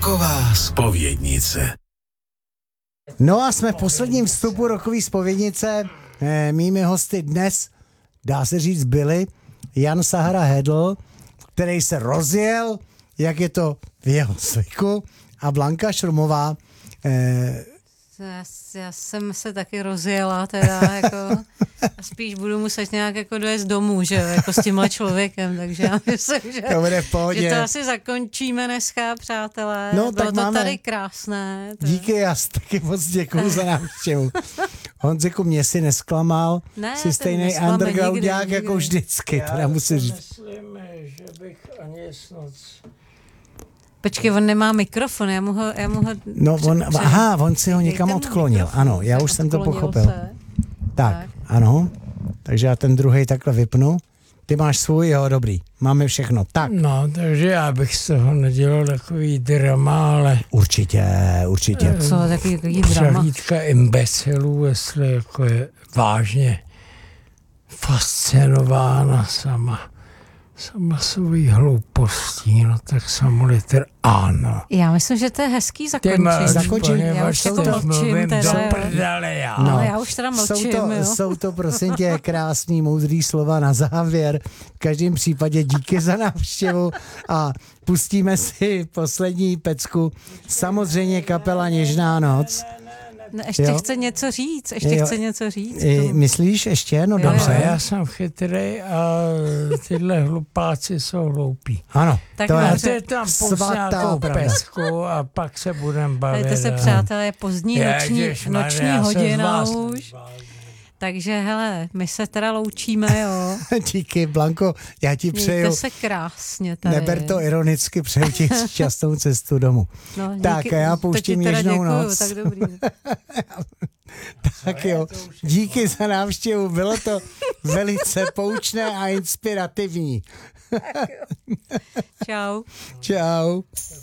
Roková zpovědnice. No a jsme v posledním vstupu Rokové zpovědnice. Mými hosty dnes, dá se říct, byli Jan Sahara Hedl, který se rozjel, jak je to v jeho zvyku, a Blanka Šrumová. Já jsem se taky rozjela teda, jako, a spíš budu muset nějak jako dojezd domů, že jo, jako s tímhle člověkem, takže já myslím, že to asi zakončíme dneska, přátelé. No, bylo tak to máme. tady krásné. Díky, já taky moc děkuju za návštěvu. Honziku, mě si nesklamal, Ne, jsi stejný undergroundák jako vždycky, teda musím říct. Myslím, že bych ani snad... Počkej, on nemá mikrofon, já mu ho No, on si ho někam odklonil, ano, já už jsem to pochopil. Tak, ano, takže já ten druhej takhle vypnu. Ty máš svůj, jo, dobrý, máme všechno, tak. No, takže já bych z toho nedělal takový drama, ale... Určitě. Co, takový drama? Přehlídka imbecilů, jestli jako je vážně fascinována sama svojí hloupostí, no tak samolitr ano. Já myslím, že to je hezký zakončení. Já už jako mlčím teda. No, já už teda mlčím, jsou to prosím tě krásný, moudrý slova na závěr. V každém případě díky za návštěvu a pustíme si poslední pecku. Samozřejmě kapela Něžná noc. No, ještě chce něco říct. Myslíš ještě? No dobře. Já jsem chytrý a tyhle hlupáci jsou hloupí. Ano. Tak to je tam nějakou pesku a pak se budeme bavit. Dejte se, přátelé, je pozdní noční hodina už. Takže hele, my se teda loučíme, jo. Díky, Blanko, já ti přeju. Mějte se krásně tady. Neber to ironicky, přeju ti šťastnou cestu domů. No, díky, tak a já pouštím Něžnou noc. Tak dobrý. Tak jo, díky za návštěvu, bylo to velice poučné a inspirativní. Čau. Čau.